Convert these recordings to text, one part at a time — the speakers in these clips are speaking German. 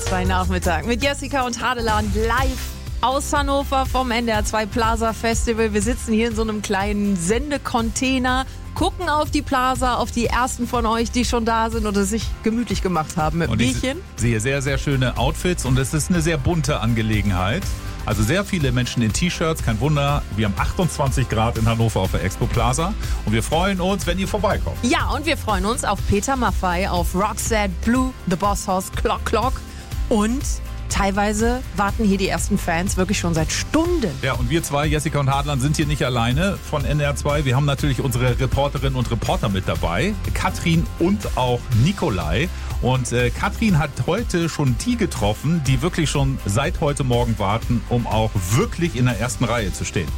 NDR2 Nachmittag mit Jessica und Hadeland live aus Hannover vom NDR2 Plaza Festival. Wir sitzen hier in so einem kleinen Sendecontainer, gucken auf die Plaza, auf die ersten von euch, die schon da sind oder sich gemütlich gemacht haben mit Bierchen. Ich sehe sehr, sehr schöne Outfits und es ist eine sehr bunte Angelegenheit. Also sehr viele Menschen in T-Shirts, kein Wunder. Wir haben 28 Grad in Hannover auf der Expo Plaza und wir freuen uns, wenn ihr vorbeikommt. Ja, und wir freuen uns auf Peter Maffay, auf Roxette, Blue, The Boss House, Clock und teilweise warten hier die ersten Fans wirklich schon seit Stunden. Ja, und wir zwei, Jessica und Hadeland, sind hier nicht alleine von NDR2. Wir haben natürlich unsere Reporterinnen und Reporter mit dabei, Katrin und auch Nikolai. Und Katrin hat heute schon die getroffen, die wirklich schon seit heute Morgen warten, um auch wirklich in der ersten Reihe zu stehen.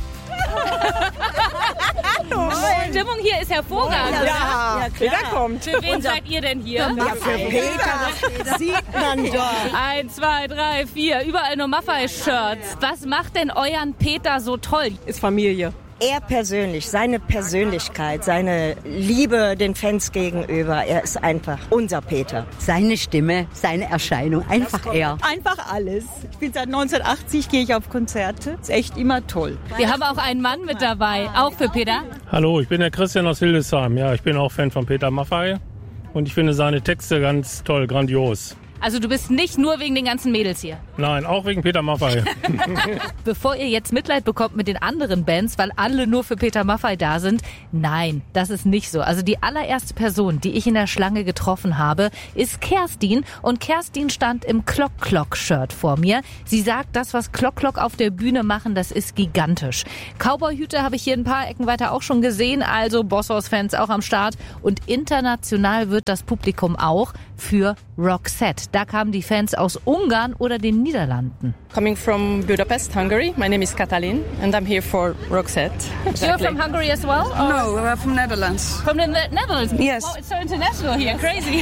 Die Stimmung hier ist hervorragend. Ja, Peter kommt. Für wen seid ihr denn hier? Ja, für Peter, das sieht man doch. 1, 2, 3, 4, überall nur Maffay-Shirts. Was macht denn euren Peter so toll? Ist Familie. Er persönlich, seine Persönlichkeit, seine Liebe den Fans gegenüber, er ist einfach unser Peter. Seine Stimme, seine Erscheinung, einfach er. Einfach alles. Ich bin seit 1980, gehe ich auf Konzerte. Ist echt immer toll. Wir haben auch einen Mann mit dabei, auch für Peter. Hallo, ich bin der Christian aus Hildesheim. Ja, ich bin auch Fan von Peter Maffay und ich finde seine Texte ganz toll, grandios. Also du bist nicht nur wegen den ganzen Mädels hier? Nein, auch wegen Peter Maffay. Bevor ihr jetzt Mitleid bekommt mit den anderen Bands, weil alle nur für Peter Maffay da sind, nein, das ist nicht so. Also die allererste Person, die ich in der Schlange getroffen habe, ist Kerstin. Und Kerstin stand im Clock-Shirt vor mir. Sie sagt, das, was Clock auf der Bühne machen, das ist gigantisch. Cowboy-Hüte habe ich hier ein paar Ecken weiter auch schon gesehen, also Boss-House-Fans auch am Start. Und international wird das Publikum auch für Roxette. Da kamen die Fans aus Ungarn oder den Niederlanden. Coming from Budapest, Hungary. My name is Katalin and I'm here for Roxette. You're from Hungary as well? No, we're from Netherlands. From the Netherlands? Yes. Oh, it's so international here, crazy.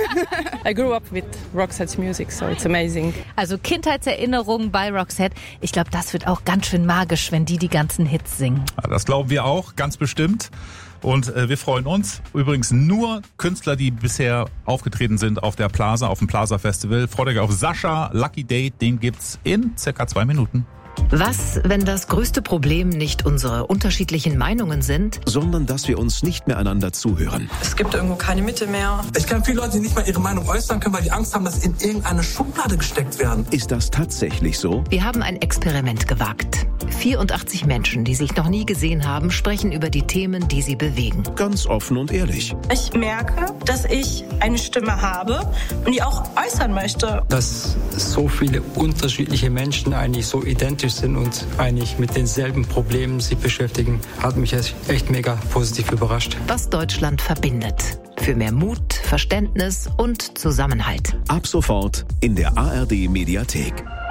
I grew up with Roxette's music, so it's amazing. Also Kindheitserinnerungen bei Roxette. Ich glaube, das wird auch ganz schön magisch, wenn die ganzen Hits singen. Ja, das glauben wir auch, ganz bestimmt. Und wir freuen uns. Übrigens nur Künstler, die bisher aufgetreten sind auf der Plaza, auf dem Plaza Festival. Freut euch auf Sascha, Lucky Date, den gibt's in circa 2 Minuten. Was, wenn das größte Problem nicht unsere unterschiedlichen Meinungen sind, sondern dass wir uns nicht mehr einander zuhören? Es gibt irgendwo keine Mitte mehr. Ich kenne viele Leute, die nicht mal ihre Meinung äußern können, weil die Angst haben, dass sie in irgendeine Schublade gesteckt werden. Ist das tatsächlich so? Wir haben ein Experiment gewagt. 84 Menschen, die sich noch nie gesehen haben, sprechen über die Themen, die sie bewegen. Ganz offen und ehrlich. Ich merke, dass ich eine Stimme habe und die auch äußern möchte. Dass so viele unterschiedliche Menschen eigentlich so identisch sind und eigentlich mit denselben Problemen sich beschäftigen, hat mich echt mega positiv überrascht. Was Deutschland verbindet. Für mehr Mut, Verständnis und Zusammenhalt. Ab sofort in der ARD Mediathek.